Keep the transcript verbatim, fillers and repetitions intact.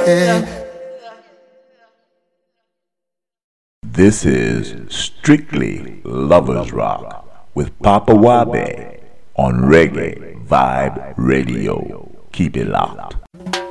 This is Strictly Lovers Rock with Papa Wabe on Reggae Vibe Radio. Keep it locked.